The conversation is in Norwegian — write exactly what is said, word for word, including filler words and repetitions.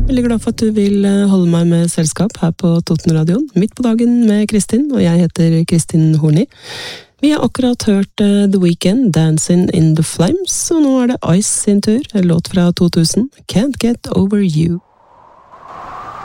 Veldig glad for at du vil holde meg med selskap her på Totenradioen, midt på dagen med Kristin, og jeg heter Kristin Horni. Vi har akkurat hørt The Weeknd, Dancing in the Flames, og nå er det Ice sin tur, en låt fra to tusen, Can't Get Over You.